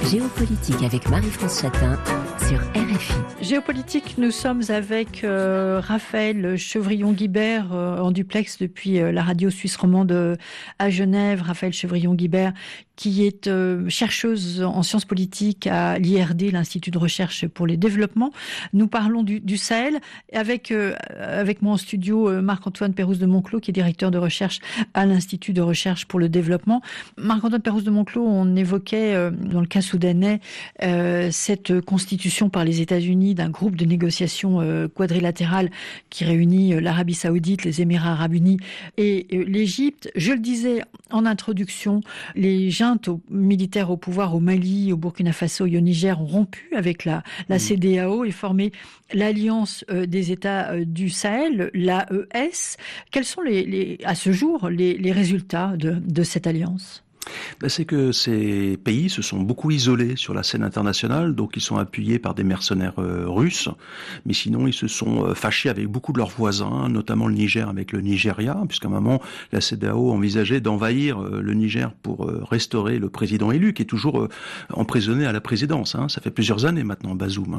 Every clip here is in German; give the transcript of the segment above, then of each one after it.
Géopolitique avec Marie-France Chatin sur RFI. Géopolitique, nous sommes avec Raphaël Chevrillon-Guibert en duplex depuis la radio suisse romande à Genève. Raphaël Chevrillon-Guibert qui est chercheuse en sciences politiques à l'IRD, l'Institut de recherche pour les développements. Nous parlons du Sahel avec moi en studio Marc-Antoine Pérouse de Monclos qui est directeur de recherche à l'Institut de recherche pour le développement. Marc-Antoine Pérouse de Monclos, on évoquait dans le cas soudanais cette constitution par les États-Unis d'un groupe de négociation quadrilatéral qui réunit l'Arabie Saoudite, les Émirats Arabes Unis et l'Égypte. Je le disais en introduction, les juntes militaires au pouvoir au Mali, au Burkina Faso et au Niger ont rompu avec la CEDEAO et formé l'Alliance des États du Sahel, l'AES. Quels sont à ce jour les résultats de cette alliance ? C'est que ces pays se sont beaucoup isolés sur la scène internationale, donc ils sont appuyés par des mercenaires russes, mais sinon ils se sont fâchés avec beaucoup de leurs voisins, notamment le Niger avec le Nigeria, puisqu'à un moment la CEDEAO envisageait d'envahir le Niger pour restaurer le président élu, qui est toujours emprisonné à la présidence. Ça fait plusieurs années maintenant, Bazoum.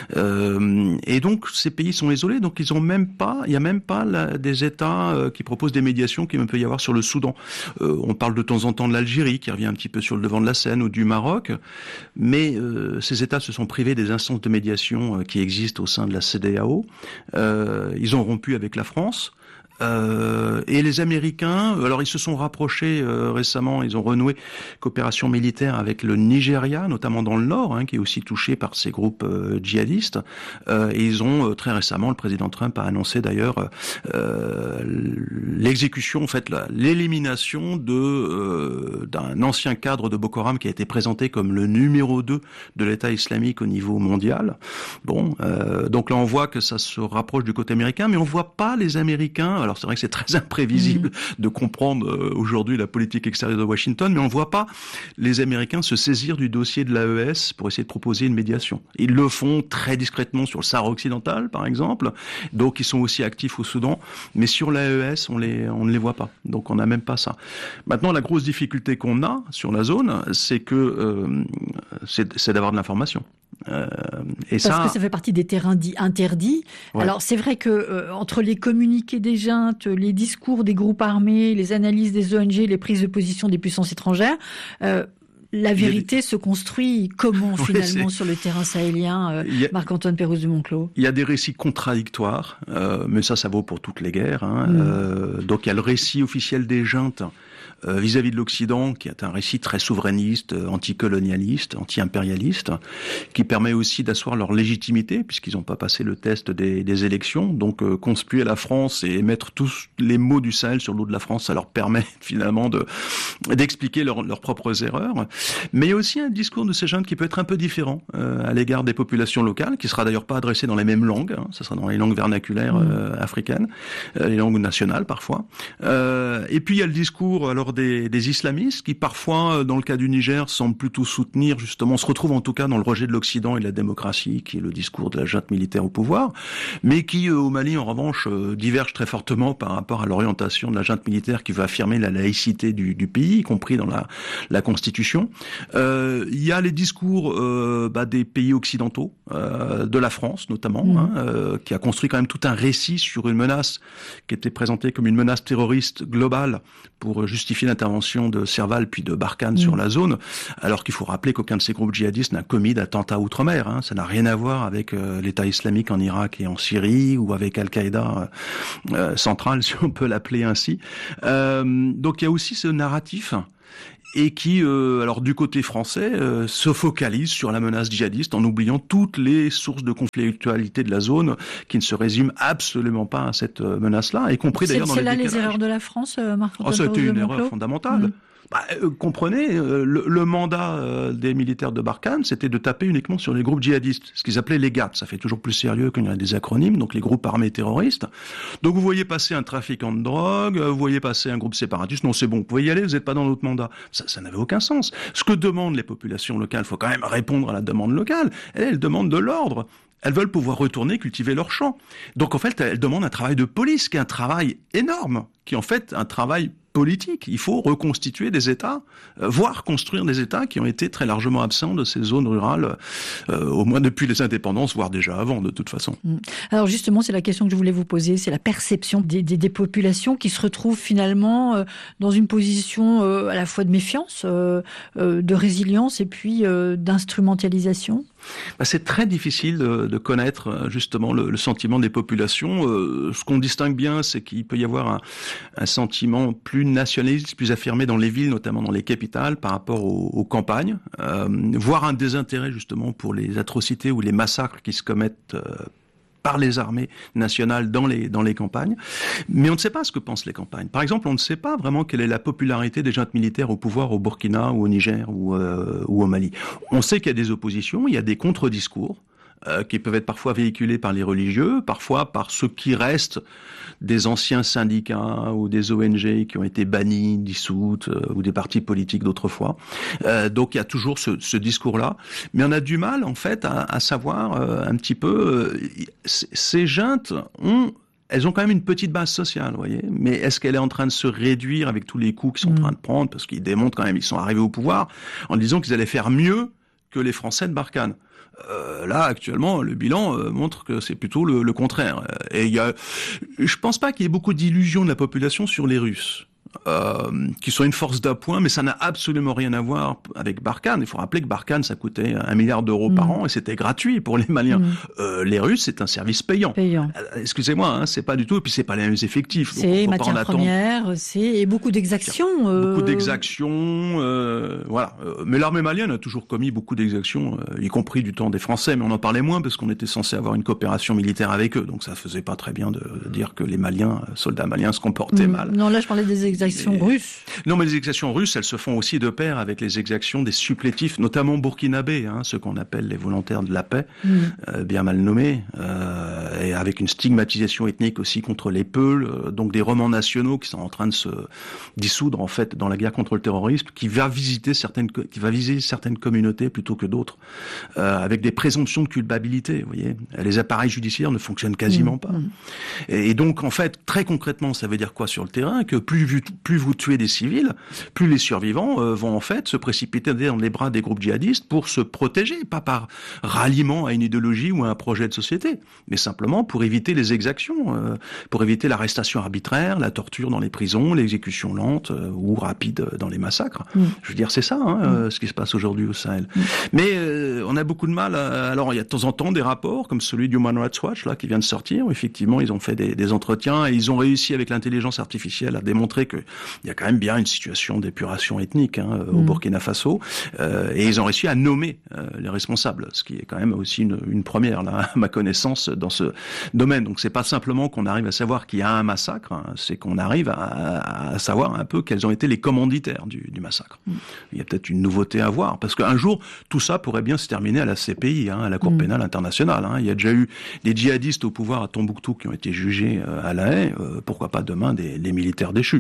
Et donc ces pays sont isolés, donc il n'y a même pas des États qui proposent des médiations qu'il peut y avoir sur le Soudan. On parle de temps en temps de l'Algérie, qui revient un petit peu sur le devant de la scène, ou du Maroc, mais ces États se sont privés des instances de médiation qui existent au sein de la CEDEAO. Ils ont rompu avec la France. Et les Américains, alors ils se sont rapprochés récemment, ils ont renoué coopération militaire avec le Nigeria, notamment dans le nord, qui est aussi touché par ces groupes djihadistes. Et ils ont très récemment, le président Trump a annoncé d'ailleurs l'exécution, en fait, l'élimination d'un ancien cadre de Boko Haram qui a été présenté comme le numéro 2 de l'État islamique au niveau mondial. Donc là on voit que ça se rapproche du côté américain, mais on voit pas les Américains. Alors c'est vrai que c'est très imprévisible de comprendre aujourd'hui la politique extérieure de Washington, mais on ne voit pas les Américains se saisir du dossier de l'AES pour essayer de proposer une médiation. Ils le font très discrètement sur le Sahara occidental, par exemple, donc ils sont aussi actifs au Soudan, mais sur l'AES, on ne les voit pas. Donc on n'a même pas ça. Maintenant, la grosse difficulté qu'on a sur la zone, c'est d'avoir de l'information. Parce que ça fait partie des terrains dits interdits. Ouais. Alors c'est vrai que entre les communiqués des juntes, les discours des groupes armés, les analyses des ONG, les prises de position des puissances étrangères, la vérité se construit comment finalement sur le terrain sahélien, Marc-Antoine Pérouse de Monclos? Il y a des récits contradictoires, mais ça vaut pour toutes les guerres. Donc il y a le récit officiel des juntes vis-à-vis de l'Occident, qui est un récit très souverainiste, anticolonialiste, anti-impérialiste, qui permet aussi d'asseoir leur légitimité, puisqu'ils n'ont pas passé le test des élections. Donc conspuer la France et mettre tous les maux du Sahel sur le dos de la France, ça leur permet finalement d'expliquer leurs propres erreurs. Mais il y a aussi un discours de ces jeunes qui peut être un peu différent à l'égard des populations locales, qui sera d'ailleurs pas adressé dans les mêmes langues, ça sera dans les langues vernaculaires africaines, les langues nationales parfois. Et puis il y a le discours alors des islamistes qui parfois, dans le cas du Niger, semblent plutôt soutenir justement, on se retrouve en tout cas dans le rejet de l'Occident et de la démocratie, qui est le discours de la junte militaire au pouvoir, mais qui au Mali en revanche diverge très fortement par rapport à l'orientation de la junte militaire qui veut affirmer la laïcité du pays, y compris dans la Constitution. Il y a les discours des pays occidentaux, de la France notamment, qui a construit quand même tout un récit sur une menace qui était présentée comme une menace terroriste globale pour justifier l'intervention de Serval puis de Barkhane sur la zone, alors qu'il faut rappeler qu'aucun de ces groupes djihadistes n'a commis d'attentat outre-mer. Ça n'a rien à voir avec l'État islamique en Irak et en Syrie, ou avec Al-Qaïda centrale, si on peut l'appeler ainsi. Donc il y a aussi ce narratif et qui, alors du côté français, se focalise sur la menace djihadiste en oubliant toutes les sources de conflictualité de la zone qui ne se résument absolument pas à cette menace-là, y compris d'ailleurs dans les décalages. C'est là les erreurs de la France, Marc-Antoine? Ça a été une erreur fondamentale. Comprenez, le mandat des militaires de Barkhane, c'était de taper uniquement sur les groupes djihadistes, ce qu'ils appelaient les GAT. Ça fait toujours plus sérieux quand il y a des acronymes, donc les groupes armés terroristes. Donc vous voyez passer un trafiquant de drogue, vous voyez passer un groupe séparatiste, non c'est bon, vous pouvez y aller, vous n'êtes pas dans notre mandat. Ça n'avait aucun sens. Ce que demandent les populations locales, il faut quand même répondre à la demande locale, elles demandent de l'ordre. Elles veulent pouvoir retourner cultiver leurs champs. Donc en fait, elles demandent un travail de police, qui est un travail énorme, qui est en fait un travail politique. Il faut reconstituer des États, voire construire des États qui ont été très largement absents de ces zones rurales, au moins depuis les indépendances, voire déjà avant, de toute façon. Alors justement, c'est la question que je voulais vous poser, c'est la perception des populations qui se retrouvent finalement dans une position à la fois de méfiance, de résilience et puis d'instrumentalisation. C'est très difficile de connaître justement le sentiment des populations. Ce qu'on distingue bien, c'est qu'il peut y avoir un sentiment plus nationaliste, plus affirmé dans les villes, notamment dans les capitales, par rapport aux campagnes, voire un désintérêt justement pour les atrocités ou les massacres qui se commettent par les armées nationales dans les campagnes. Mais on ne sait pas ce que pensent les campagnes. Par exemple, on ne sait pas vraiment quelle est la popularité des juntes militaires au pouvoir au Burkina ou au Niger ou au Mali. On sait qu'il y a des oppositions, il y a des contre-discours qui peuvent être parfois véhiculés par les religieux, parfois par ceux qui restent des anciens syndicats ou des ONG qui ont été bannis, dissoutes, ou des partis politiques d'autrefois. Donc il y a toujours ce discours-là. Mais on a du mal, en fait, à savoir un petit peu... ces juntes elles ont quand même une petite base sociale, vous voyez. Mais est-ce qu'elle est en train de se réduire avec tous les coups qu'ils sont en train de prendre? Parce qu'ils démontrent quand même, ils sont arrivés au pouvoir en disant qu'ils allaient faire mieux que les Français de Barkhane. Là, actuellement, le bilan montre que c'est plutôt le contraire. Et je pense pas qu'il y ait beaucoup d'illusions de la population sur les Russes. Qui sont une force d'appoint, mais ça n'a absolument rien à voir avec Barkhane. Il faut rappeler que Barkhane, ça coûtait 1 milliard d'euros par an et c'était gratuit pour les Maliens. Les Russes, c'est un service payant. Excusez-moi, c'est pas du tout, et puis c'est pas les mêmes effectifs. C'est matières premières, et beaucoup d'exactions. Beaucoup d'exactions, voilà. Mais l'armée malienne a toujours commis beaucoup d'exactions, y compris du temps des Français, mais on en parlait moins parce qu'on était censé avoir une coopération militaire avec eux, donc ça faisait pas très bien de dire que les soldats maliens se comportaient mal. Non, là je parlais des exactions russes. Non, mais les exactions russes, elles se font aussi de pair avec les exactions des supplétifs, notamment burkinabés, ceux qu'on appelle les volontaires de la paix, bien mal nommés, et avec une stigmatisation ethnique aussi contre les Peuls, donc des romans nationaux qui sont en train de se dissoudre en fait dans la guerre contre le terrorisme, qui va viser certaines communautés plutôt que d'autres, avec des présomptions de culpabilité. Vous voyez, les appareils judiciaires ne fonctionnent quasiment pas. Et donc en fait, très concrètement, ça veut dire quoi sur le terrain? Que plus vous tuez des civils, plus les survivants vont en fait se précipiter dans les bras des groupes djihadistes pour se protéger, pas par ralliement à une idéologie ou à un projet de société, mais simplement pour éviter les exactions, pour éviter l'arrestation arbitraire, la torture dans les prisons, l'exécution lente ou rapide dans les massacres. Je veux dire, c'est ça ce qui se passe aujourd'hui au Sahel. Mais on a beaucoup de mal. Alors il y a de temps en temps des rapports comme celui du Human Rights Watch là qui vient de sortir. Où, effectivement, ils ont fait des entretiens et ils ont réussi avec l'intelligence artificielle à démontrer qu'il y a quand même bien une situation d'épuration ethnique au Burkina Faso, et ils ont réussi à nommer les responsables, ce qui est quand même aussi une première, là, à ma connaissance, dans ce domaine. Donc c'est pas simplement qu'on arrive à savoir qu'il y a un massacre, c'est qu'on arrive à savoir un peu quels ont été les commanditaires du massacre. Il y a peut-être une nouveauté à voir, parce qu'un jour, tout ça pourrait bien se terminer à la CPI, à la Cour pénale internationale. Il y a déjà eu des djihadistes au pouvoir à Tombouctou qui ont été jugés à La Haye, pourquoi pas demain des militaires déchus.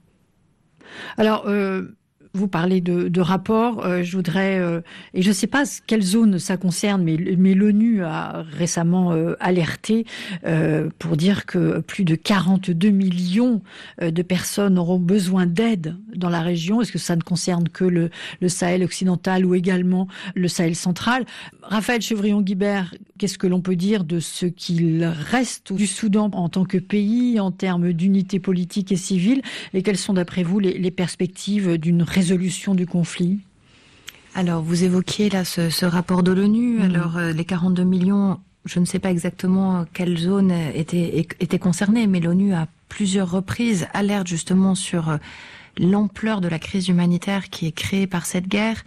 Alors, vous parlez de rapports, je voudrais, et je ne sais pas quelle zone ça concerne, mais l'ONU a récemment alerté pour dire que plus de 42 millions de personnes auront besoin d'aide dans la région. Est-ce que ça ne concerne que le Sahel occidental ou également le Sahel central? Raphaël Chevrillon-Guibert, qu'est-ce que l'on peut dire de ce qu'il reste du Soudan en tant que pays, en termes d'unité politique et civile, et quelles sont d'après vous les perspectives d'une résolution du conflit? Alors, vous évoquiez là ce rapport de l'ONU. Alors, les 42 millions, je ne sais pas exactement quelle zone était concernée, mais l'ONU à plusieurs reprises alerte justement sur l'ampleur de la crise humanitaire qui est créée par cette guerre,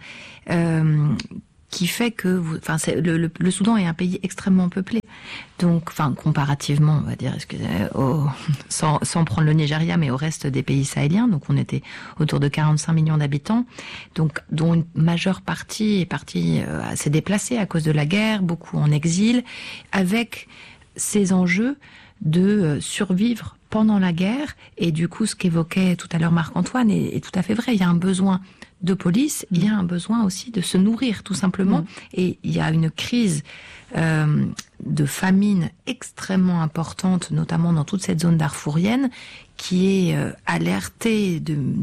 qui fait que le Soudan est un pays extrêmement peuplé. Donc, comparativement, on va dire, sans prendre le Nigeria, mais au reste des pays sahéliens. Donc, on était autour de 45 millions d'habitants, donc dont une majeure partie s'est déplacée à cause de la guerre, beaucoup en exil, avec ces enjeux de survivre pendant la guerre. Et du coup, ce qu'évoquait tout à l'heure Marc-Antoine est tout à fait vrai. Il y a un besoin de police, il y a un besoin aussi de se nourrir, tout simplement. Et il y a une crise de famine extrêmement importante, notamment dans toute cette zone darfourienne, qui est alertée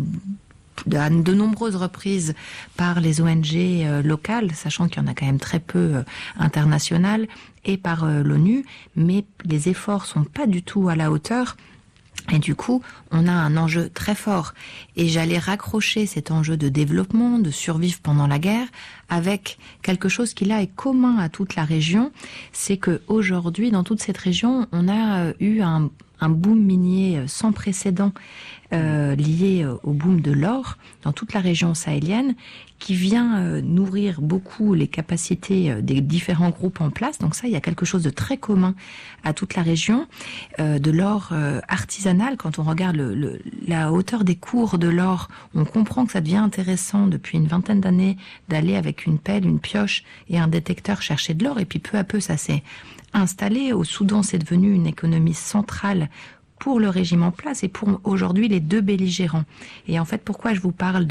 de nombreuses reprises par les ONG locales, sachant qu'il y en a quand même très peu internationales, et par l'ONU, mais les efforts sont pas du tout à la hauteur. Et du coup, on a un enjeu très fort. Et j'allais raccrocher cet enjeu de développement, de survivre pendant la guerre, avec quelque chose qui là est commun à toute la région. C'est que aujourd'hui, dans toute cette région, on a eu un boom minier sans précédent lié au boom de l'or dans toute la région sahélienne, qui vient nourrir beaucoup les capacités des différents groupes en place. Donc ça, il y a quelque chose de très commun à toute la région. De l'or artisanal, quand on regarde la hauteur des cours de l'or, on comprend que ça devient intéressant depuis une vingtaine d'années d'aller avec une pelle, une pioche et un détecteur chercher de l'or. Et puis peu à peu, ça s'est installé. Au Soudan, c'est devenu une économie centrale pour le régime en place et pour aujourd'hui les deux belligérants. Et en fait, pourquoi je vous parle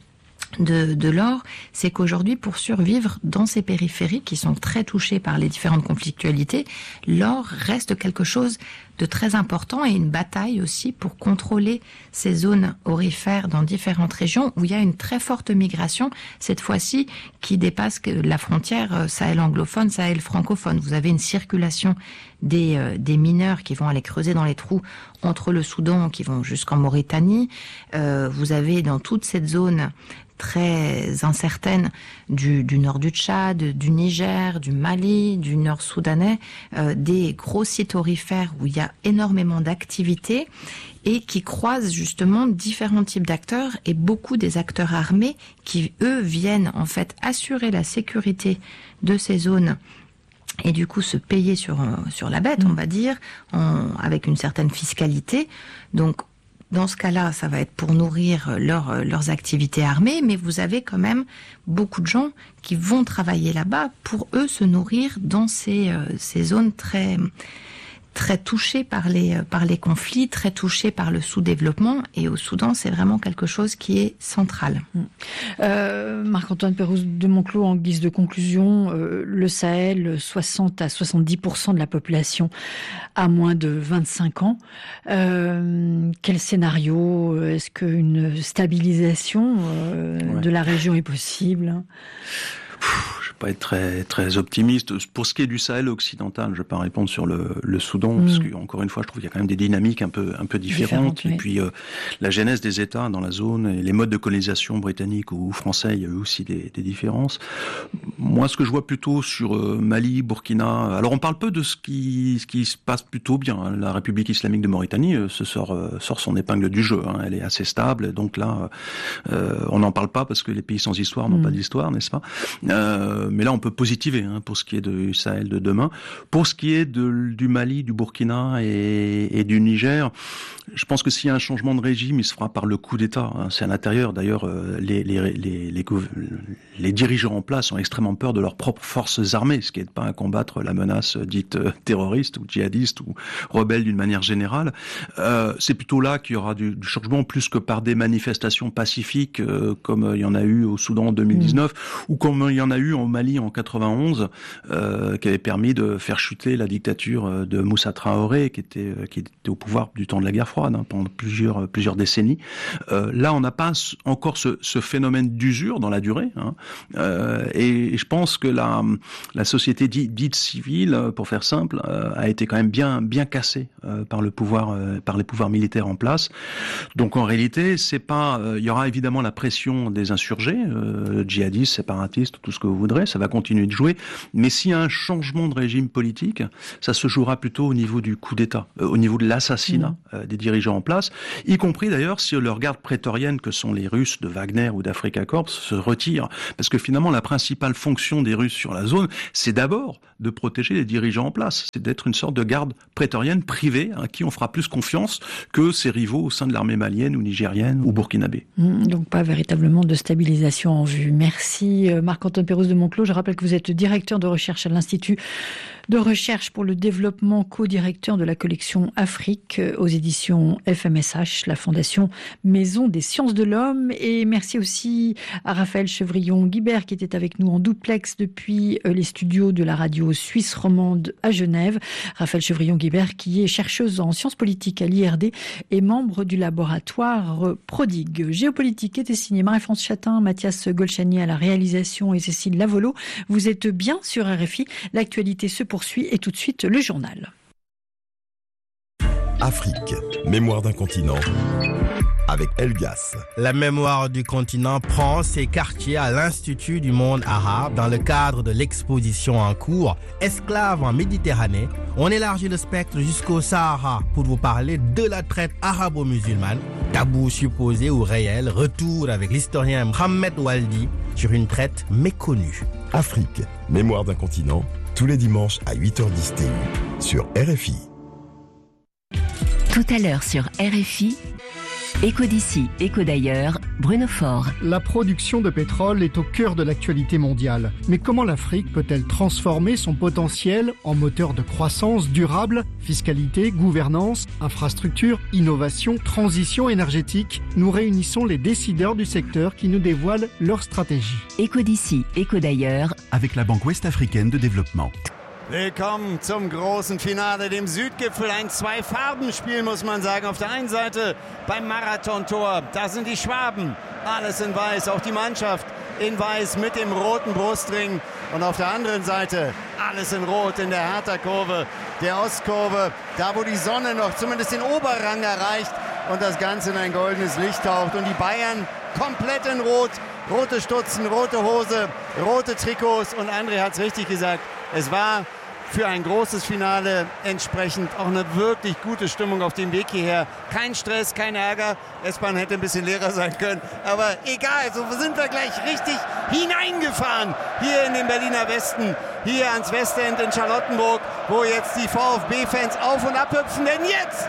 de l'or, c'est qu'aujourd'hui, pour survivre dans ces périphéries qui sont très touchées par les différentes conflictualités, l'or reste quelque chose de très important et une bataille aussi pour contrôler ces zones aurifères dans différentes régions où il y a une très forte migration, cette fois-ci, qui dépasse la frontière Sahel anglophone, Sahel francophone. Vous avez une circulation des mineurs qui vont aller creuser dans les trous entre le Soudan, qui vont jusqu'en Mauritanie. Vous avez dans toute cette zone très incertaine du nord du Tchad, du Niger, du Mali, du nord soudanais, des gros sites aurifères où il y a énormément d'activités et qui croisent justement différents types d'acteurs et beaucoup des acteurs armés qui, eux, viennent en fait assurer la sécurité de ces zones et du coup se payer sur la bête, on va dire, avec une certaine fiscalité. Donc, dans ce cas-là, ça va être pour nourrir leurs activités armées, mais vous avez quand même beaucoup de gens qui vont travailler là-bas pour eux se nourrir dans ces zones très très touchées par les conflits, très touchées par le sous-développement. Et au Soudan, c'est vraiment quelque chose qui est central. Marc-Antoine Pérouse de Monclos, en guise de conclusion, le Sahel, 60 à 70% de la population a moins de 25 ans. Quel scénario? Est-ce qu'une stabilisation de la région est possible? Je ne vais pas être très, très optimiste. Pour ce qui est du Sahel occidental, je ne vais pas répondre sur le Soudan, parce que, encore une fois, je trouve qu'il y a quand même des dynamiques un peu différentes. Oui. Et puis, la genèse des États dans la zone et les modes de colonisation britanniques ou français, il y a eu aussi des différences. Moi, ce que je vois plutôt sur Mali, Burkina, alors on parle peu de ce qui se passe plutôt bien. Hein. La République islamique de Mauritanie sort son épingle du jeu. Hein. Elle est assez stable. Donc là, on n'en parle pas parce que les pays sans histoire n'ont pas d'histoire, n'est-ce pas? Mais là, on peut positiver pour ce qui est du Sahel de demain. Pour ce qui est du Mali, du Burkina et du Niger, je pense que s'il y a un changement de régime, il se fera par le coup d'État. C'est à l'intérieur. D'ailleurs, les dirigeants en place ont extrêmement peur de leurs propres forces armées, ce qui n'est pas à combattre la menace dite terroriste ou djihadiste ou rebelle d'une manière générale. C'est plutôt là qu'il y aura du changement, plus que par des manifestations pacifiques comme il y en a eu au Soudan en 2019 ou comme il y en a eu en Mali en 91, qui avait permis de faire chuter la dictature de Moussa Traoré, qui était au pouvoir du temps de la guerre froide pendant plusieurs décennies. Là, on n'a pas encore ce phénomène d'usure dans la durée. Et je pense que la société dite civile, pour faire simple, a été quand même bien cassée par les pouvoirs militaires en place. Donc en réalité, c'est pas. Il y aura évidemment la pression des insurgés, djihadistes, séparatistes, tout ce que vous voudrez, ça va continuer de jouer. Mais s'il y a un changement de régime politique, ça se jouera plutôt au niveau du coup d'État, au niveau de l'assassinat des dirigeants en place, y compris d'ailleurs si leurs gardes prétoriennes, que sont les Russes de Wagner ou d'Africa Corps, se retirent. Parce que finalement, la principale fonction des Russes sur la zone, c'est d'abord de protéger les dirigeants en place. C'est d'être une sorte de garde prétorienne privée à qui on fera plus confiance que ses rivaux au sein de l'armée malienne ou nigérienne ou burkinabé. Donc pas véritablement de stabilisation en vue. Merci Marc-Antoine Pérouse de Monclos. Je rappelle que vous êtes directeur de recherche à l'Institut de recherche pour le développement, co-directeur de la collection Afrique aux éditions FMSH, la Fondation Maison des Sciences de l'Homme. Et merci aussi à Raphaël Chevrillon-Guibert qui était avec nous en duplex depuis les studios de la radio suisse romande à Genève. Raphaël Chevrillon-Guibert qui est chercheuse en sciences politiques à l'IRD et membre du laboratoire Prodigue. Géopolitique était signé Marie-France Chatin, Mathias Golchani à la réalisation et Cécile Lavolo. Vous êtes bien sur RFI. L'actualité se poursuit et tout de suite le journal. Afrique, mémoire d'un continent, avec Elgas. La mémoire du continent prend ses quartiers à l'Institut du monde arabe dans le cadre de l'exposition en cours Esclaves en Méditerranée. On élargit le spectre jusqu'au Sahara pour vous parler de la traite arabo-musulmane. Tabou supposé ou réel, retour avec l'historien Mohamed Waldi sur une traite méconnue. Afrique, mémoire d'un continent, tous les dimanches à 8h10 TU sur RFI. Tout à l'heure sur RFI, Écho d'ici, écho d'ailleurs, Bruno Faure. La production de pétrole est au cœur de l'actualité mondiale. Mais comment l'Afrique peut-elle transformer son potentiel en moteur de croissance durable? Fiscalité, gouvernance, infrastructure, innovation, transition énergétique. Nous réunissons les décideurs du secteur qui nous dévoilent leur stratégie. Écho d'ici, écho d'ailleurs, avec la Banque Ouest-Africaine de Développement. Willkommen zum großen Finale, dem Südgipfel. Ein Zwei-Farben-Spiel, muss man sagen. Auf der einen Seite beim Marathontor, da sind die Schwaben. Alles in weiß, auch die Mannschaft in weiß mit dem roten Brustring. Und auf der anderen Seite alles in rot in der Hertha-Kurve, der Ostkurve. Da, wo die Sonne noch zumindest den Oberrang erreicht und das Ganze in ein goldenes Licht taucht. Und die Bayern komplett in rot. Rote Stutzen, rote Hose, rote Trikots. Und André hat es richtig gesagt. Es war für ein großes Finale entsprechend auch eine wirklich gute Stimmung auf dem Weg hierher. Kein Stress, kein Ärger. S-Bahn hätte ein bisschen leerer sein können. Aber egal, so sind wir gleich richtig hineingefahren. Hier in den Berliner Westen, hier ans Westend in Charlottenburg, wo jetzt die VfB-Fans auf und ab hüpfen. Denn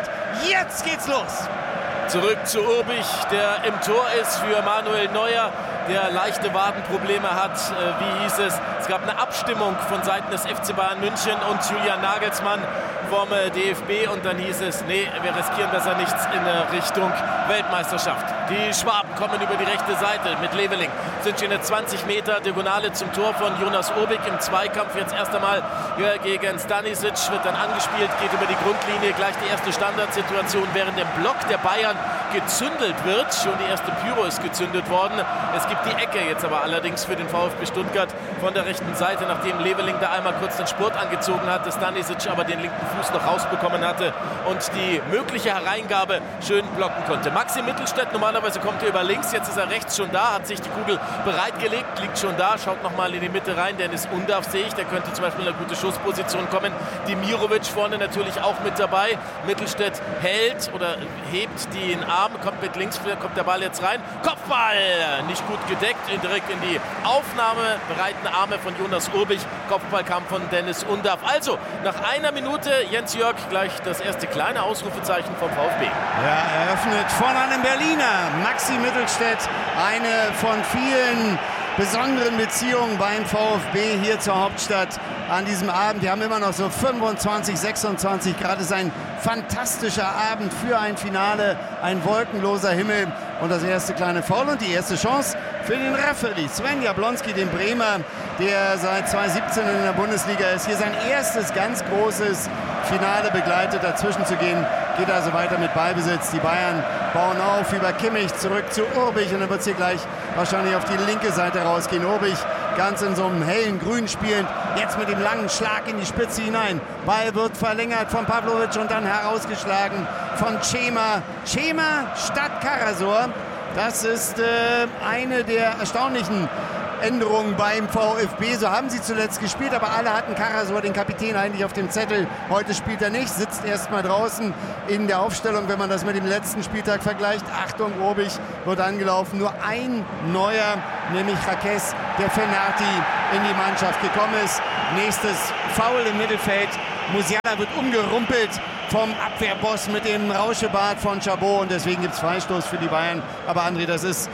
jetzt geht's los. Zurück zu Urbich, der im Tor ist für Manuel Neuer, der leichte Wadenprobleme hat. Wie hieß es? Es gab eine Abstimmung von Seiten des FC Bayern München und Julian Nagelsmann vom DFB und dann hieß es, nee, wir riskieren besser nichts in Richtung Weltmeisterschaft. Die Schwaben kommen über die rechte Seite mit Leveling, sind schon eine 20 Meter Diagonale zum Tor von Jonas Urbich im Zweikampf. Jetzt erst einmal gegen Stanisic, wird dann angespielt, geht über die Grundlinie, gleich die erste Standardsituation, während der Block der Bayern gezündelt wird. Schon die erste Pyro ist gezündet worden. Es gibt die Ecke jetzt aber allerdings für den VfB Stuttgart von der rechten Seite, nachdem Leveling da einmal kurz den Spurt angezogen hatte, Stanisic aber den linken Fuß noch rausbekommen hatte und die mögliche Hereingabe schön blocken konnte. Maxi Mittelstädt, normalerweise kommt er über links, jetzt ist er rechts schon da, hat sich die Kugel bereitgelegt, liegt schon da, schaut nochmal in die Mitte rein. Dennis Undav sehe ich, der könnte zum Beispiel in eine gute Schussposition kommen. Dimirovic vorne natürlich auch mit dabei. Mittelstädt hält oder hebt den Arm, kommt mit links, kommt der Ball jetzt rein. Kopfball, nicht gut gedeckt, direkt in die aufnahmebereiten Arme von Jonas Urbich. Kopfball kam von Dennis Undav. Also, nach einer Minute, Jens Jörg, gleich das erste kleine Ausrufezeichen vom VfB. Ja, eröffnet von einem Berliner, Maxi Mittelstädt, eine von vielen besonderen Beziehungen beim VfB hier zur Hauptstadt an diesem Abend. Die haben immer noch so 25, 26 Grad. Es ist ein fantastischer Abend für ein Finale, ein wolkenloser Himmel und das erste kleine Foul und die erste Chance für den Referee Sven Jablonski, den Bremer, der seit 2017 in der Bundesliga ist. Hier sein erstes ganz großes Finale begleitet, dazwischen zu gehen. Geht also weiter mit Ballbesitz. Die Bayern bauen auf über Kimmich, zurück zu Urbich und dann wird es hier gleich wahrscheinlich auf die linke Seite rausgehen. Urbich ganz in so einem hellen Grün spielend, jetzt mit dem langen Schlag in die Spitze hinein. Ball wird verlängert von Pavlovic und dann herausgeschlagen von Cema. Cema statt Karasor. Das ist eine der erstaunlichen Änderungen beim VfB. So haben sie zuletzt gespielt, aber alle hatten Karasor, den Kapitän, eigentlich auf dem Zettel. Heute spielt er nicht, sitzt erstmal draußen in der Aufstellung, wenn man das mit dem letzten Spieltag vergleicht. Achtung, Urbich wird angelaufen. Nur ein Neuer, nämlich Rakes, der Fenati in die Mannschaft gekommen ist. Nächstes Foul im Mittelfeld. Musiala wird umgerumpelt vom Abwehrboss mit dem Rauschebart von Chabot und deswegen gibt es Freistoß für die Bayern. Aber André, das ist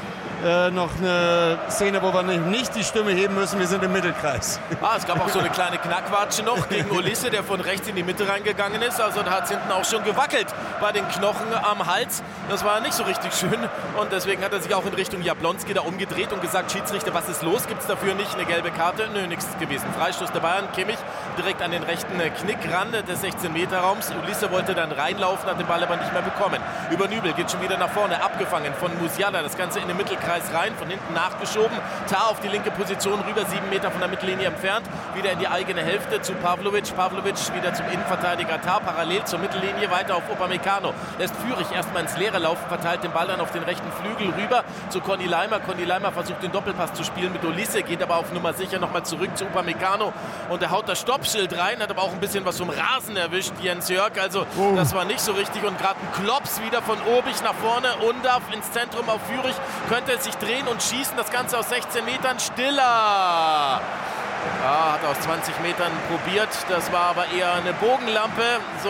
noch eine Szene, wo wir nicht die Stimme heben müssen. Wir sind im Mittelkreis. Es gab auch so eine kleine Knackwatsche noch gegen Olise, der von rechts in die Mitte reingegangen ist. Also da hat es hinten auch schon gewackelt bei den Knochen am Hals. Das war nicht so richtig schön. Und deswegen hat er sich auch in Richtung Jablonski da umgedreht und gesagt, Schiedsrichter, was ist los? Gibt es dafür nicht eine gelbe Karte? Nö, nichts gewesen. Freistoß der Bayern. Kimmich direkt an den rechten Knickrand des 16-Meter-Raums. Olise wollte dann reinlaufen, hat den Ball aber nicht mehr bekommen. Über Nübel geht schon wieder nach vorne, abgefangen von Musiala. Das Ganze in den Mittelkreis rein, von hinten nachgeschoben. Tar auf die linke Position rüber, 7 Meter von der Mittellinie entfernt. Wieder in die eigene Hälfte zu Pavlovic. Pavlovic wieder zum Innenverteidiger Tar, parallel zur Mittellinie, weiter auf Upamecano. Lässt Führig erstmal ins Leere laufen, verteilt den Ball dann auf den rechten Flügel rüber zu Conny Leimer. Conny Leimer versucht den Doppelpass zu spielen mit Olise, geht aber auf Nummer sicher nochmal zurück zu Upamecano. Und er haut das Stoppschild rein, hat aber auch ein bisschen was vom Rasen erwischt, Jens Jörg. Also das war nicht so richtig. Und gerade ein Klops wieder von Obig nach vorne. Undav ins Zentrum auf Führig. Könnte sich drehen und schießen. Das Ganze aus 16 Metern. Stiller. Ja, hat aus 20 Metern probiert. Das war aber eher eine Bogenlampe. So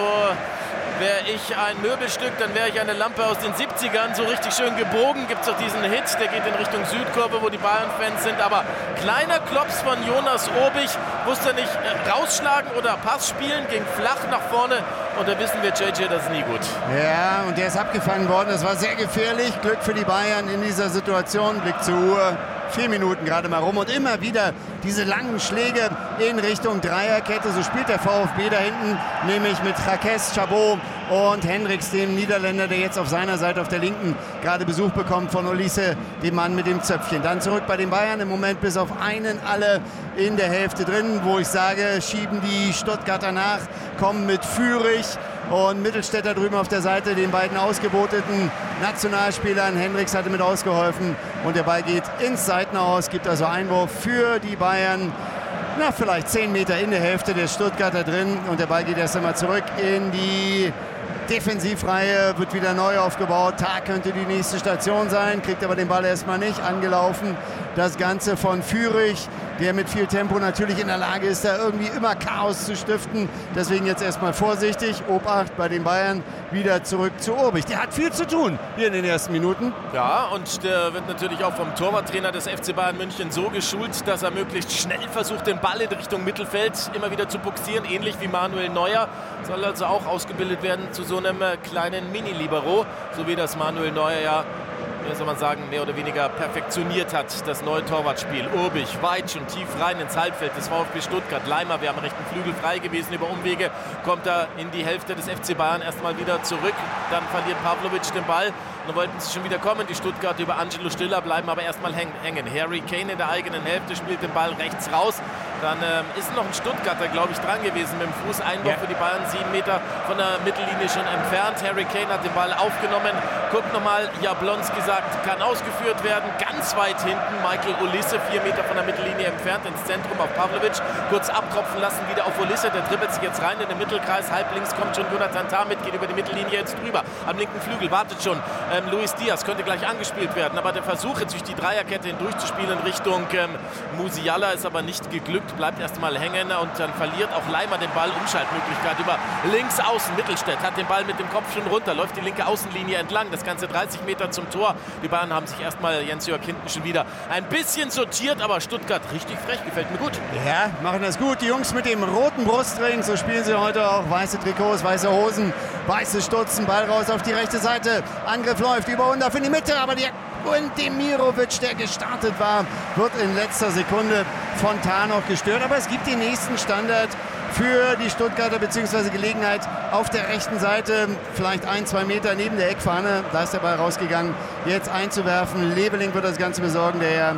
wäre ich ein Möbelstück, dann wäre ich eine Lampe aus den 70ern. So richtig schön gebogen. Gibt es auch diesen Hit, der geht in Richtung Südkurve, wo die Bayern-Fans sind. Aber kleiner Klops von Jonas Obig. Wusste nicht rausschlagen oder Pass spielen. Ging flach nach vorne. Und da wissen wir, JJ, das ist nie gut. Ja, und der ist abgefangen worden. Das war sehr gefährlich. Glück für die Bayern in dieser Situation. Blick zur Uhr. 4 Minuten gerade mal rum und immer wieder diese langen Schläge in Richtung Dreierkette. So spielt der VfB da hinten, nämlich mit Jaques, Chabot und Hendricks, dem Niederländer, der jetzt auf seiner Seite auf der linken gerade Besuch bekommt von Olise, dem Mann mit dem Zöpfchen. Dann zurück bei den Bayern, im Moment bis auf einen alle in der Hälfte drin, wo ich sage, schieben die Stuttgarter nach, kommen mit Führig und Mittelstädter drüben auf der Seite, den beiden ausgeboteten Nationalspielern. Hendricks hatte mit ausgeholfen und der Ball geht ins Seitenaus, gibt also Einwurf für die Bayern. Vielleicht 10 Meter in der Hälfte der Stuttgarter drin und der Ball geht erst einmal zurück in die Defensivreihe, wird wieder neu aufgebaut. Tar könnte die nächste Station sein, kriegt aber den Ball erstmal nicht angelaufen. Das Ganze von Führig, der mit viel Tempo natürlich in der Lage ist, da irgendwie immer Chaos zu stiften. Deswegen jetzt erstmal vorsichtig. Obacht bei den Bayern, wieder zurück zu Obig. Der hat viel zu tun hier in den ersten Minuten. Ja, und der wird natürlich auch vom Torwarttrainer des FC Bayern München so geschult, dass er möglichst schnell versucht, den Ball in Richtung Mittelfeld immer wieder zu buxieren. Ähnlich wie Manuel Neuer. Soll also auch ausgebildet werden zu so einem kleinen Mini-Libero, so wie das Manuel Neuer ja, wie soll man sagen, mehr oder weniger perfektioniert hat, das neue Torwartspiel. Urbich weit schon tief rein ins Halbfeld des VfB Stuttgart. Leimer wäre am rechten Flügel frei gewesen. Über Umwege kommt er in die Hälfte des FC Bayern erstmal wieder zurück. Dann verliert Pavlovic den Ball. Dann wollten sie schon wieder kommen. Die Stuttgarter über Angelo Stiller bleiben aber erstmal hängen. Harry Kane in der eigenen Hälfte spielt den Ball rechts raus. Dann ist noch ein Stuttgarter, glaube ich, dran gewesen mit dem Fuß. Einwurf für die Bayern, 7 Meter von der Mittellinie schon entfernt. Harry Kane hat den Ball aufgenommen. Guckt nochmal, Jablonski sagt, kann ausgeführt werden. Ganz weit hinten Michael Olise, 4 Meter von der Mittellinie entfernt, ins Zentrum auf Pavlovic. Kurz abtropfen lassen, wieder auf Olise. Der dribbelt sich jetzt rein in den Mittelkreis. Halb links kommt schon Jonathan Tah mit, geht über die Mittellinie jetzt drüber. Am linken Flügel wartet schon Luis Diaz, könnte gleich angespielt werden. Aber der Versuch, jetzt durch die Dreierkette hindurchzuspielen in Richtung Musiala ist aber nicht geglückt. Bleibt erstmal hängen und dann verliert auch Leimer den Ball. Umschaltmöglichkeit über links außen. Mittelstädt hat den Ball mit dem Kopf schon runter, läuft die linke Außenlinie entlang. Das Ganze 30 Meter zum Tor. Die Bayern haben sich erstmal, Jens Jörg, hinten schon wieder ein bisschen sortiert, aber Stuttgart richtig frech, gefällt mir gut. Ja, machen das gut. Die Jungs mit dem roten Brustring, so spielen sie heute auch. Weiße Trikots, weiße Hosen, weiße Stutzen, Ball raus auf die rechte Seite. Angriff läuft über Undav in die Mitte, aber und Demirovic, der gestartet war, wird in letzter Sekunde von Tar noch gestört. Aber es gibt den nächsten Standard für die Stuttgarter, beziehungsweise Gelegenheit auf der rechten Seite, vielleicht 1-2 Meter neben der Eckfahne. Da ist der Ball rausgegangen, jetzt einzuwerfen. Leveling wird das Ganze besorgen, der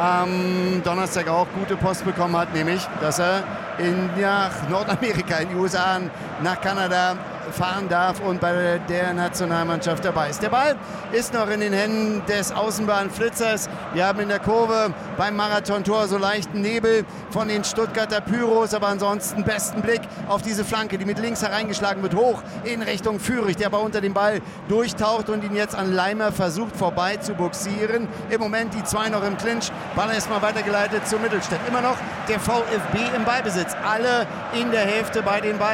am Donnerstag auch gute Post bekommen hat, nämlich, dass er nach Nordamerika, in die USA, nach Kanada fahren darf und bei der Nationalmannschaft dabei ist. Der Ball ist noch in den Händen des Außenbahnflitzers. Wir haben in der Kurve beim Marathontor so leichten Nebel von den Stuttgarter Pyros, aber ansonsten besten Blick auf diese Flanke, die mit links hereingeschlagen wird, hoch in Richtung Führig, der aber unter dem Ball durchtaucht und ihn jetzt an Leimer versucht vorbei zu buxieren. Im Moment die zwei noch im Clinch. Ball erstmal weitergeleitet zu Mittelstädt. Immer noch der VfB im Ballbesitz. Alle in der Hälfte bei den Bayern.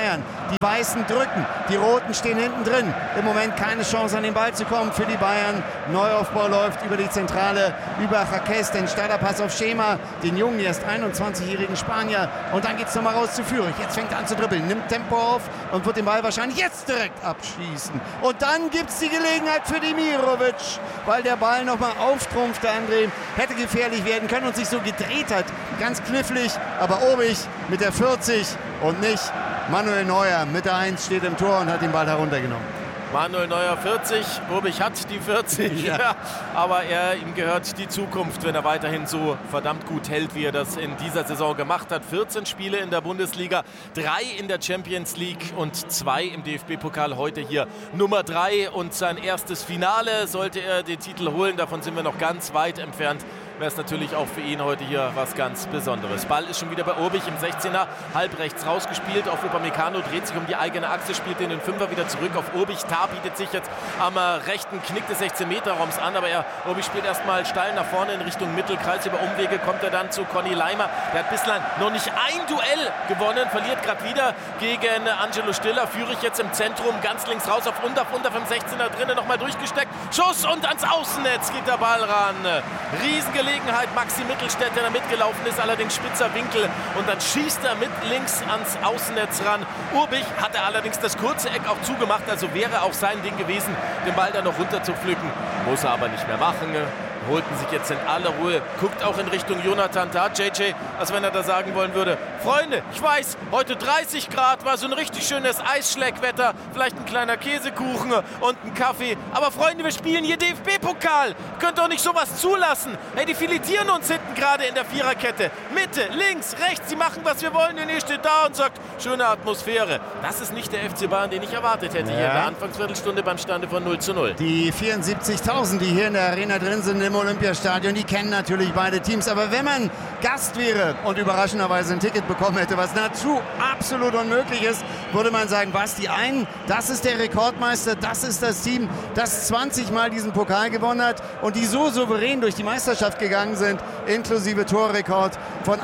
Die Weißen drücken, die Roten stehen hinten drin. Im Moment keine Chance, an den Ball zu kommen für die Bayern. Neuaufbau läuft über die Zentrale, über Jaques, den Starterpass auf Schema, den jungen, erst 21-jährigen Spanier. Und dann geht es nochmal raus zu Fürich. Jetzt fängt er an zu dribbeln, nimmt Tempo auf und wird den Ball wahrscheinlich jetzt direkt abschießen. Und dann gibt es die Gelegenheit für Demirovic, weil der Ball nochmal auftrumpfte. André hätte gefährlich werden können und sich so gedreht hat. Ganz knifflig, aber Obig mit der 40 und nicht Manuel Neuer mit der 1 steht im Tor und hat den Ball heruntergenommen. Manuel Neuer 40, Obig hat die 40, ja. Aber ihm gehört die Zukunft, wenn er weiterhin so verdammt gut hält, wie er das in dieser Saison gemacht hat. 14 Spiele in der Bundesliga, 3 in der Champions League und 2 im DFB-Pokal. Heute hier Nummer 3 und sein erstes Finale. Sollte er den Titel holen, davon sind wir noch ganz weit entfernt, wäre es natürlich auch für ihn heute hier was ganz Besonderes. Ball ist schon wieder bei Obig im 16er, halb rechts rausgespielt auf Upamecano, dreht sich um die eigene Achse, spielt den Fünfer wieder zurück auf Obig. Tar bietet sich jetzt am rechten Knick des 16-Meter-Raums an, aber Obig spielt erstmal steil nach vorne in Richtung Mittelkreis. Über Umwege kommt er dann zu Conny Leimer. Der hat bislang noch nicht ein Duell gewonnen, verliert gerade wieder gegen Angelo Stiller. Fürich jetzt im Zentrum, ganz links raus auf Undaf im 16er drinnen, nochmal durchgesteckt. Schuss und ans Außennetz geht der Ball ran. Riesengelegenheit, Maxi Mittelstädt, der da mitgelaufen ist, allerdings spitzer Winkel und dann schießt er mit links ans Außennetz ran. Obig hat er allerdings das kurze Eck auch zugemacht, also wäre auch sein Ding gewesen, den Ball da noch runter zu pflücken. Muss er aber nicht mehr machen. Holten sich jetzt in aller Ruhe, guckt auch in Richtung Jonathan Tah, JJ, als wenn er da sagen wollen würde, Freunde, ich weiß, heute 30 Grad, war so ein richtig schönes Eisschlägwetter, vielleicht ein kleiner Käsekuchen und ein Kaffee, aber Freunde, wir spielen hier DFB-Pokal, könnt doch nicht sowas zulassen. Hey, die filetieren uns hinten gerade in der Viererkette, Mitte, links, rechts, sie machen, was wir wollen, und ihr steht da und sagt, schöne Atmosphäre. Das ist nicht der FC Bayern, den ich erwartet hätte hier in der Anfangsviertelstunde beim Stande von 0:0. Die 74.000, die hier in der Arena drin sind, im Olympiastadion, die kennen natürlich beide Teams. Aber wenn man Gast wäre und überraschenderweise ein Ticket bekommen hätte, was nahezu absolut unmöglich ist, würde man sagen, was, die einen, das ist der Rekordmeister, das ist das Team, das 20 Mal diesen Pokal gewonnen hat und die so souverän durch die Meisterschaft gegangen sind, inklusive Torrekord von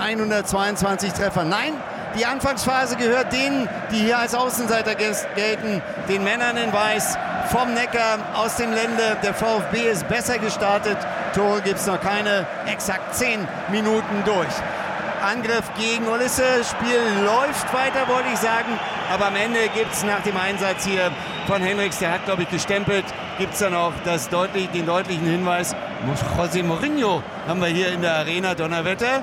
122 Treffern. Nein, die Anfangsphase gehört denen, die hier als Außenseiter gelten, den Männern in Weiß, vom Neckar, aus dem Lände. Der VfB ist besser gestartet. Tore gibt es noch keine. Exakt 10 Minuten durch. Angriff gegen Ulisse. Spiel läuft weiter, wollte ich sagen. Aber am Ende gibt es nach dem Einsatz hier von Henrichs, der hat, glaube ich, gestempelt, gibt es dann auch den deutlichen Hinweis. José Mourinho haben wir hier in der Arena, Donnerwetter.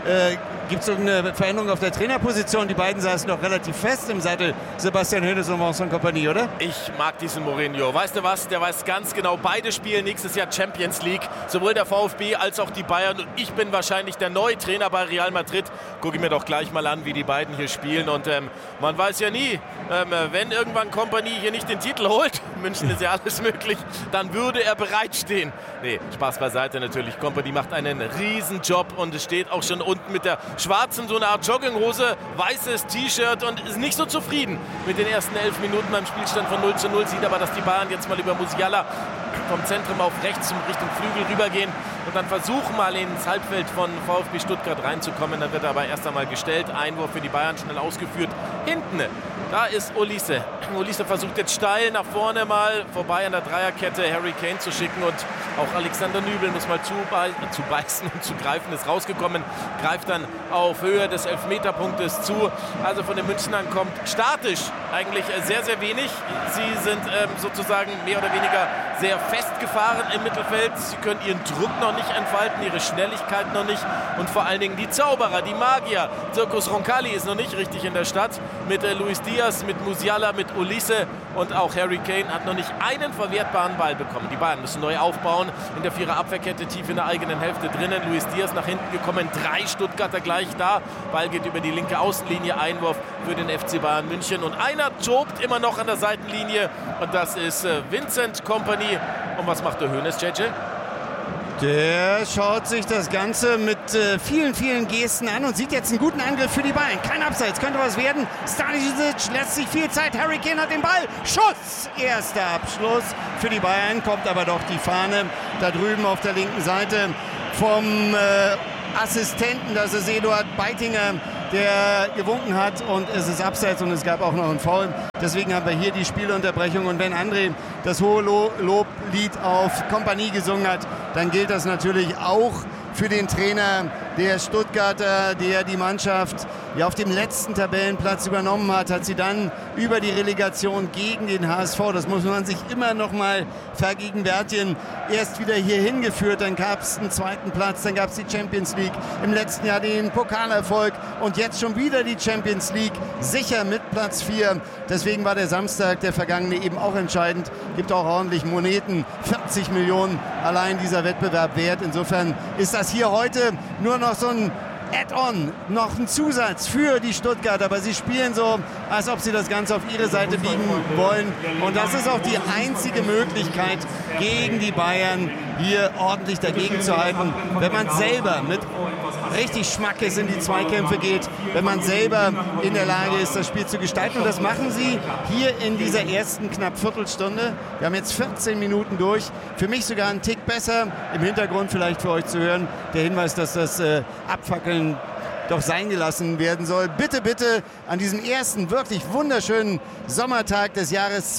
Gibt es irgendeine Veränderung auf der Trainerposition? Die beiden saßen doch relativ fest im Sattel, Sebastian Hoeneß und Vincent Kompany, oder? Ich mag diesen Mourinho. Weißt du was? Der weiß ganz genau, beide spielen nächstes Jahr Champions League. Sowohl der VfB als auch die Bayern. Und ich bin wahrscheinlich der neue Trainer bei Real Madrid. Gucke mir doch gleich mal an, wie die beiden hier spielen. Und man weiß ja nie, wenn irgendwann Kompany hier nicht den Titel holt, München ist ja alles möglich, dann würde er bereitstehen. Nee, Spaß beiseite natürlich. Kompany macht einen Riesenjob und es steht auch schon unten mit der schwarzen, so eine Art Jogginghose, weißes T-Shirt und ist nicht so zufrieden mit den ersten 11 Minuten beim Spielstand von 0:0. Sieht aber, dass die Bayern jetzt mal über Musiala vom Zentrum auf rechts Richtung Flügel rübergehen und dann versuchen mal ins Halbfeld von VfB Stuttgart reinzukommen. Dann wird er aber erst einmal gestellt. Einwurf für die Bayern, schnell ausgeführt. Hinten, da ist Olise. Olise versucht jetzt steil nach vorne mal vorbei an der Dreierkette Harry Kane zu schicken und auch Alexander Nübel muss mal zubeißen und zu greifen, ist rausgekommen, greift dann auf Höhe des Elfmeterpunktes zu. Also von den Münchnern kommt statisch eigentlich sehr, sehr wenig. Sie sind sozusagen mehr oder weniger sehr festgefahren im Mittelfeld. Sie können ihren Druck noch nicht entfalten, ihre Schnelligkeit noch nicht und vor allen Dingen die Zauberer, die Magier. Zirkus Roncalli ist noch nicht richtig in der Stadt mit Luis Diaz, mit Musiala, mit Olise und auch Harry Kane hat noch nicht einen verwertbaren Ball bekommen. Die Bayern müssen neu aufbauen in der Vierer-Abwehrkette, tief in der eigenen Hälfte drinnen. Luis Diaz nach hinten gekommen, 3 Stuttgarter gleich da. Ball geht über die linke Außenlinie, Einwurf für den FC Bayern München und einer tobt immer noch an der Seitenlinie und das ist Vincent Kompany. Und was macht der Hoeneß, JJ? Der schaut sich das Ganze mit vielen, vielen Gesten an und sieht jetzt einen guten Angriff für die Bayern. Kein Abseits, könnte was werden. Stanisic lässt sich viel Zeit. Harry Kane hat den Ball. Schuss! Erster Abschluss für die Bayern. Kommt aber doch die Fahne da drüben auf der linken Seite vom Assistenten. Das ist Eduard Beitinger, der gewunken hat und es ist abseits und es gab auch noch einen Foul. Deswegen haben wir hier die Spielunterbrechung und wenn André das hohe Loblied auf Kompanie gesungen hat, dann gilt das natürlich auch für den Trainer der Stuttgarter, der die Mannschaft auf dem letzten Tabellenplatz übernommen hat, hat sie dann über die Relegation gegen den HSV, das muss man sich immer noch mal vergegenwärtigen, erst wieder hier hingeführt, dann gab es einen zweiten Platz, dann gab es die Champions League, im letzten Jahr den Pokalerfolg und jetzt schon wieder die Champions League, sicher mit Platz 4. Deswegen war der Samstag, der vergangene, eben auch entscheidend, gibt auch ordentlich Moneten, 40 Millionen allein dieser Wettbewerb wert. Insofern ist das hier heute nur noch so ein Add-on, noch ein Zusatz für die Stuttgarter, aber sie spielen so, als ob sie das Ganze auf ihre Seite biegen wollen und das ist auch die einzige Möglichkeit gegen die Bayern hier ordentlich dagegen zu halten, wenn man selber mit richtig Schmackes in die Zweikämpfe geht, wenn man selber in der Lage ist, das Spiel zu gestalten und das machen sie hier in dieser ersten knapp Viertelstunde. Wir haben jetzt 14 Minuten durch, für mich sogar einen Tick besser, im Hintergrund vielleicht für euch zu hören, der Hinweis, dass das Abfackeln doch sein gelassen werden soll. Bitte, bitte an diesem ersten wirklich wunderschönen Sommertag des Jahres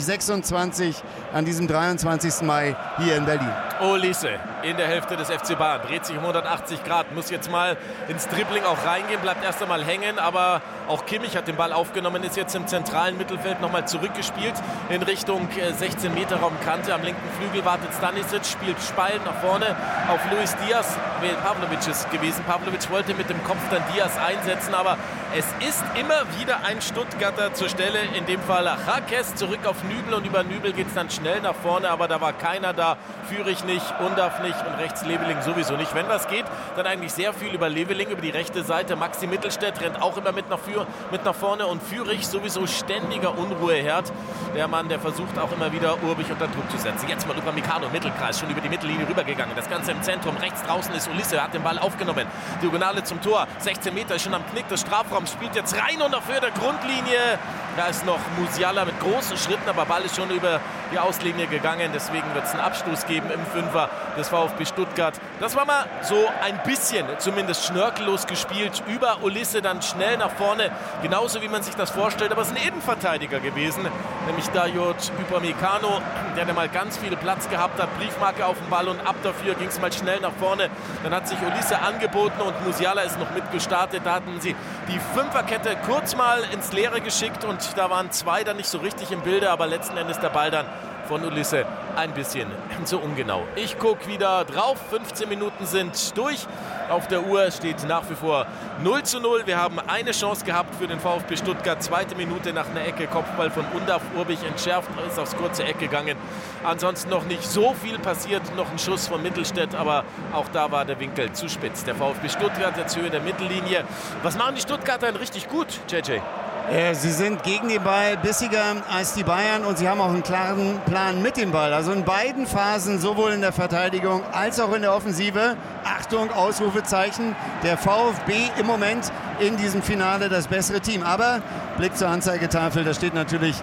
2026, an diesem 23. Mai hier in Berlin. Olise in der Hälfte des FC Bayern, dreht sich um 180 Grad, muss jetzt mal ins Dribbling auch reingehen, bleibt erst einmal hängen, aber auch Kimmich hat den Ball aufgenommen, ist jetzt im zentralen Mittelfeld nochmal zurückgespielt in Richtung 16-Meter-Raumkante. Am linken Flügel wartet Stanisic, spielt Spall nach vorne auf Luis Diaz. Pavlovic ist gewesen. Pavlovic wollte mit dem Kopf dann Diaz einsetzen, aber es ist immer wieder ein Stuttgarter zur Stelle, in dem Fall Jaques, zurück auf Nübel und über Nübel geht es dann schnell nach vorne, aber da war keiner da, Führig nicht, Undav nicht und rechts Leveling sowieso nicht. Wenn das geht, dann eigentlich sehr viel über Leveling, über die rechte Seite. Maxi Mittelstädt rennt auch immer mit nach vorne und Führig sowieso ständiger Unruheherd. Der Mann, der versucht auch immer wieder Urbich unter Druck zu setzen. Jetzt mal Upamecano, Mittelkreis, schon über die Mittellinie rübergegangen. Das Ganze im Zentrum, rechts draußen ist Olise, hat den Ball aufgenommen. Diagonale zum Tor, 16 Meter, ist schon am Knick des Strafraums, spielt jetzt rein und auf Höhe der Grundlinie. Da ist noch Musiala mit großen Schritten, aber Ball ist schon über die Auslinie gegangen. Deswegen wird es einen Abstoß geben im Fünfer des VfB Stuttgart. Das war mal so ein bisschen, zumindest schnörkellos gespielt. Über Olise dann schnell nach vorne, genauso wie man sich das vorstellt. Aber es ist ein Innenverteidiger gewesen, nämlich Dayot Upamecano, der mal ganz viel Platz gehabt hat. Briefmarke auf dem Ball und ab dafür ging es mal schnell nach vorne. Dann hat sich Olise angeboten und Musiala ist noch mitgestartet. Da hatten sie die Fünferkette kurz mal ins Leere geschickt und da waren zwei dann nicht so richtig im Bilde, aber letzten Endes der Ball dann von Olise ein bisschen zu ungenau. Ich gucke wieder drauf, 15 Minuten sind durch. Auf der Uhr steht nach wie vor 0:0. Wir haben eine Chance gehabt für den VfB Stuttgart. Zweite Minute nach einer Ecke, Kopfball von Undav, Urbich entschärft, ist aufs kurze Eck gegangen. Ansonsten noch nicht so viel passiert, noch ein Schuss von Mittelstädt, aber auch da war der Winkel zu spitz. Der VfB Stuttgart jetzt Höhe der Mittellinie. Was machen die Stuttgarter denn richtig gut, JJ? Sie sind gegen den Ball bissiger als die Bayern und sie haben auch einen klaren Plan mit dem Ball. Also in beiden Phasen, sowohl in der Verteidigung als auch in der Offensive. Achtung, Ausrufezeichen. Der VfB im Moment in diesem Finale das bessere Team. Aber Blick zur Anzeigetafel, da steht natürlich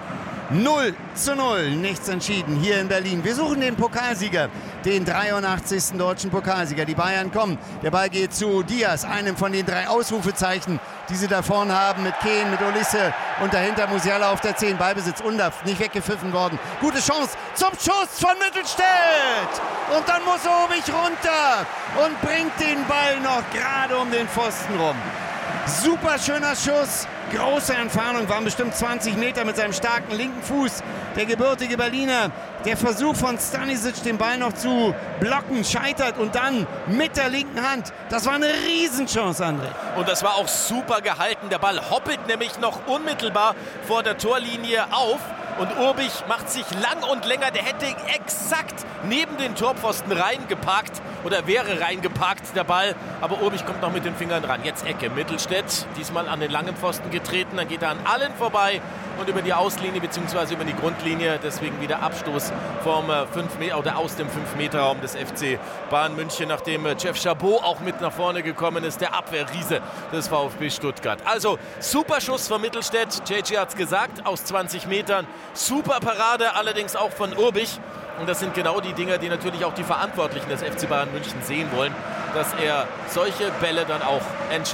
0:0, nichts entschieden hier in Berlin. Wir suchen den Pokalsieger, den 83. deutschen Pokalsieger. Die Bayern kommen, der Ball geht zu Diaz, einem von den 3 Ausrufezeichen, die sie da vorne haben, mit Kehn, mit Olise und dahinter Musiala auf der 10. Ballbesitz, Undav, nicht weggepfiffen worden. Gute Chance zum Schuss von Mittelstädt. Und dann muss Urbich runter und bringt den Ball noch gerade um den Pfosten rum. Super schöner Schuss, große Entfernung, waren bestimmt 20 Meter mit seinem starken linken Fuß. Der gebürtige Berliner, der Versuch von Stanisic, den Ball noch zu blocken, scheitert und dann mit der linken Hand. Das war eine Riesenchance, André. Und das war auch super gehalten. Der Ball hoppelt nämlich noch unmittelbar vor der Torlinie auf. Und Urbich macht sich lang und länger. Der hätte exakt neben den Torpfosten reingeparkt oder wäre reingeparkt, der Ball. Aber Urbich kommt noch mit den Fingern ran. Jetzt Ecke. Mittelstädt, diesmal an den langen Pfosten getreten. Dann geht er an allen vorbei und über die Auslinie bzw. über die Grundlinie. Deswegen wieder Abstoß vom 5 Meter oder aus dem 5-Meter-Raum des FC Bayern München, nachdem Jeff Chabot auch mit nach vorne gekommen ist. Der Abwehrriese des VfB Stuttgart. Also super Schuss von Mittelstädt. JJ hat es gesagt, aus 20 Metern. Super Parade, allerdings auch von Urbich. Und das sind genau die Dinger, die natürlich auch die Verantwortlichen des FC Bayern München sehen wollen, dass er solche Bälle dann auch entschärft.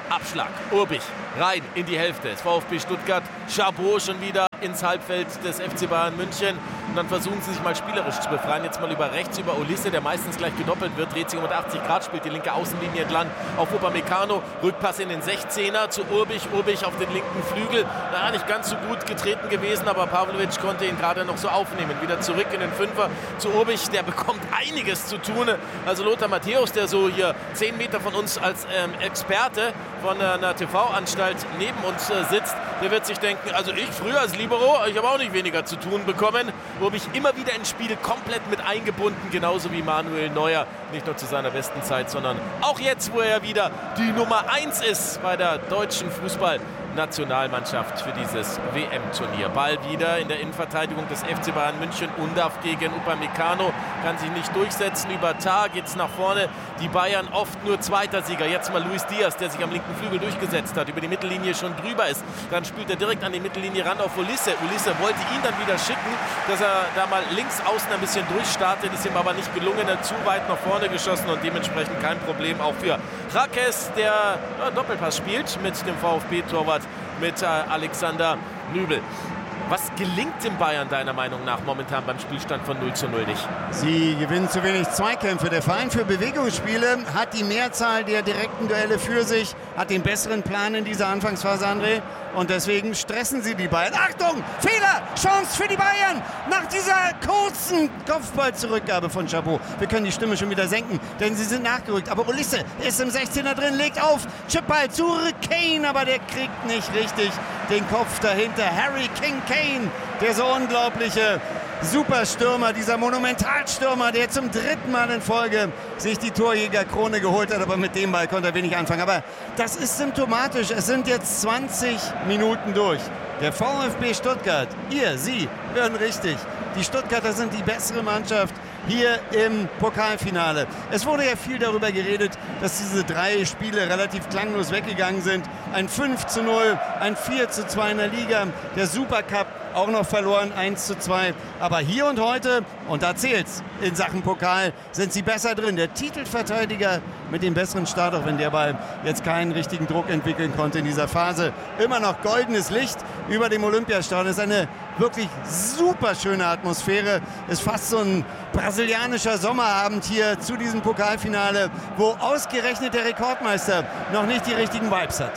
Abschlag. Urbich rein in die Hälfte. Das VfB Stuttgart. Chabot schon wieder ins Halbfeld des FC Bayern München. Und dann versuchen sie sich mal spielerisch zu befreien. Jetzt mal über rechts, über Olise, der meistens gleich gedoppelt wird. Dreht sich um 80 Grad, spielt die linke Außenlinie entlang auf Upamecano. Rückpass in den 16er zu Urbich. Urbich auf den linken Flügel. Naja, nicht ganz so gut getreten gewesen, aber Pavlovic konnte ihn gerade noch so aufnehmen. Wieder zurück in den Fünfer zu Urbich. Der bekommt einiges zu tun. Also Lothar Matthäus, der so hier 10 Meter von uns als Experte von einer TV-Anstalt neben uns sitzt, der wird sich denken, also ich früher als Libero, ich habe auch nicht weniger zu tun bekommen. Urbich immer wieder ins Spiel komplett mit eingebunden, genauso wie Manuel Neuer. Nicht nur zu seiner besten Zeit, sondern auch jetzt, wo er wieder die Nummer 1 ist bei der deutschen Fußballnationalmannschaft für dieses WM-Turnier. Ball wieder in der Innenverteidigung des FC Bayern München. Undav gegen Upamecano, kann sich nicht durchsetzen. Über Tar geht es nach vorne. Die Bayern oft nur zweiter Sieger. Jetzt mal Luis Diaz, der sich am linken Flügel durchgesetzt hat, über die Mittellinie schon drüber ist. Dann spielt er direkt an die Mittellinie ran auf Olise. Olise wollte ihn dann wieder schicken, dass er da mal links außen ein bisschen durchstartet. Ist ihm aber nicht gelungen. Er zu weit nach vorne geschossen und dementsprechend kein Problem auch für Rakes, der Doppelpass spielt mit dem VfB-Torwart, mit Alexander Nübel. Was gelingt den Bayern deiner Meinung nach momentan beim Spielstand von 0:0 nicht? Sie gewinnen zu wenig Zweikämpfe. Der Verein für Bewegungsspiele hat die Mehrzahl der direkten Duelle für sich, hat den besseren Plan in dieser Anfangsphase, André. Und deswegen stressen sie die Bayern. Achtung! Fehler! Chance für die Bayern! Nach dieser kurzen Kopfball-Zurückgabe von Chabot. Wir können die Stimme schon wieder senken, denn sie sind nachgerückt. Aber Olise ist im 16er drin, legt auf. Chipball zurück. Kane, aber der kriegt nicht richtig den Kopf dahinter. Harry Kane, der so unglaubliche Superstürmer, dieser Monumentalstürmer, der zum 3. Mal in Folge sich die Torjägerkrone geholt hat, aber mit dem Ball konnte er wenig anfangen. Aber das ist symptomatisch. Es sind jetzt 20 Minuten durch. Der VfB Stuttgart, Sie hören richtig. Die Stuttgarter sind die bessere Mannschaft hier im Pokalfinale. Es wurde ja viel darüber geredet, dass diese 3 Spiele relativ klanglos weggegangen sind. Ein 5:0, ein 4:2 in der Liga, der Supercup auch noch verloren, 1:2. Aber hier und heute, und da zählt's, in Sachen Pokal sind sie besser drin. Der Titelverteidiger mit dem besseren Start, auch wenn der Ball jetzt keinen richtigen Druck entwickeln konnte in dieser Phase. Immer noch goldenes Licht über dem Olympiastadion. Es ist eine wirklich super schöne Atmosphäre. Es ist fast so ein brasilianischer Sommerabend hier zu diesem Pokalfinale, wo ausgerechnet der Rekordmeister noch nicht die richtigen Vibes hat.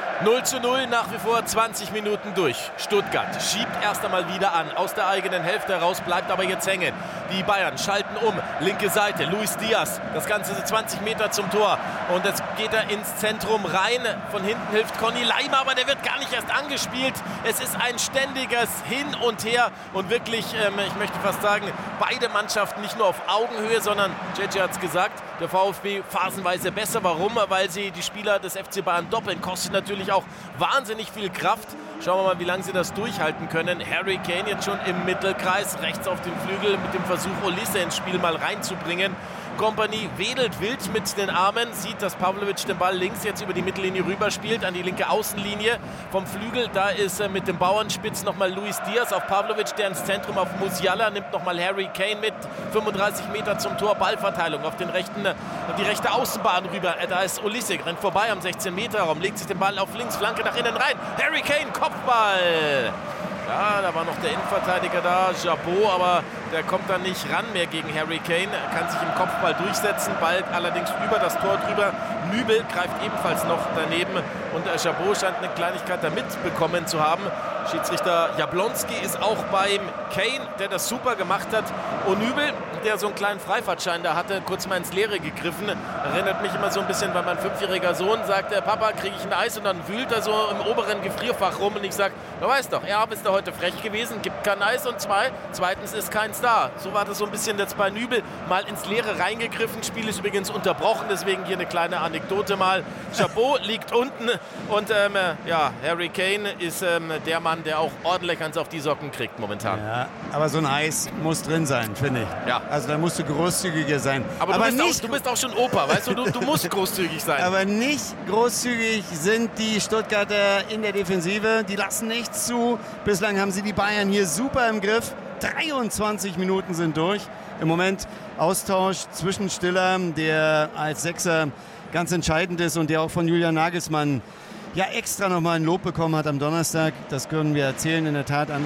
0:0 nach wie vor 20 Minuten durch. Stuttgart schiebt erst einmal wieder an. Aus der eigenen Hälfte heraus, bleibt aber jetzt hängen. Die Bayern schalten um. Linke Seite, Luis Diaz. Das Ganze so 20 Meter zum Tor. Und jetzt geht er ins Zentrum rein. Von hinten hilft Conny Leimer, aber der wird gar nicht erst angespielt. Es ist ein ständiges Hin und Her. Und wirklich, ich möchte fast sagen, beide Mannschaften nicht nur auf Augenhöhe, sondern, JJ hat es gesagt, der VfB phasenweise besser. Warum? Weil sie die Spieler des FC Bayern doppeln. Kostet natürlich auch wahnsinnig viel Kraft. Schauen wir mal, wie lange sie das durchhalten können. Harry Kane jetzt schon im Mittelkreis, rechts auf dem Flügel mit dem Versuch, Olise ins Spiel mal reinzubringen. Kompanie wedelt wild mit den Armen, sieht, dass Pavlovic den Ball links jetzt über die Mittellinie rüberspielt, an die linke Außenlinie vom Flügel. Da ist mit dem Bauernspitz nochmal Luis Diaz auf Pavlovic, der ins Zentrum auf Musiala, nimmt nochmal Harry Kane mit. 35 Meter zum Tor, Ballverteilung auf die rechte Außenbahn rüber. Da ist Olise, rennt vorbei am 16-Meter-Raum, legt sich den Ball auf links, Flanke nach innen rein. Harry Kane, Kopfball! Ja, da war noch der Innenverteidiger da, Chabot, aber der kommt dann nicht ran mehr gegen Harry Kane. Er kann sich im Kopfball durchsetzen, Ball allerdings über das Tor drüber. Nübel greift ebenfalls noch daneben und Chabot scheint eine Kleinigkeit da mitbekommen zu haben. Schiedsrichter Jablonski ist auch beim Kane, der das super gemacht hat. Und Nübel, der so einen kleinen Freifahrtschein da hatte, kurz mal ins Leere gegriffen. Erinnert mich immer so ein bisschen, weil mein 5-jähriger Sohn sagt, Papa, kriege ich ein Eis? Und dann wühlt er so im oberen Gefrierfach rum und ich sage, du weißt doch, bist du heute frech gewesen, gibt kein Eis und zweitens ist keins da. So war das so ein bisschen jetzt bei Nübel, mal ins Leere reingegriffen. Spiel ist übrigens unterbrochen, deswegen hier eine kleine Anekdote mal. Chabot liegt unten und Harry Kane ist der Mann, der auch ordentlich eins auf die Socken kriegt momentan. Ja, aber so ein Eis muss drin sein, finde ich. Ja. Also da musst du großzügiger sein. Aber du bist auch schon Opa, weißt du? Du musst großzügig sein. Aber nicht großzügig sind die Stuttgarter in der Defensive. Die lassen nichts zu. Bislang haben sie die Bayern hier super im Griff. 23 Minuten sind durch. Im Moment Austausch zwischen Stiller, der als Sechser ganz entscheidend ist und der auch von Julian Nagelsmann ja extra nochmal ein Lob bekommen hat am Donnerstag. Das können wir erzählen, in der Tat.